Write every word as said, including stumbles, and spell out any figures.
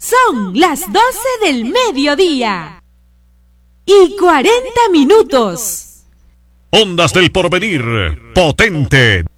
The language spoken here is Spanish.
Son las doce del mediodía y cuarenta minutos. Ondas del Porvenir, potente,